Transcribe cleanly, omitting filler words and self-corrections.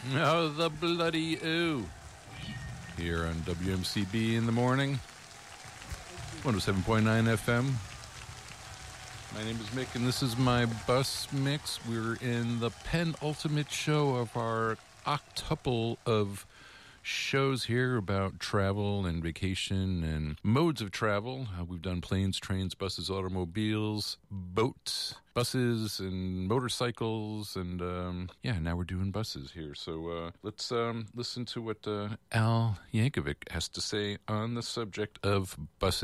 Oh, the bloody ooh. Here on WMCB in the morning. 107.9 FM. My name is Mick, and this is my bus mix. We're in the penultimate show of our octuple of shows here about travel and vacation and modes of travel. We've done planes, trains, buses, automobiles, boats, buses, and motorcycles, and now we're doing buses here. So let's listen to what Al Yankovic has to say on the subject of buses.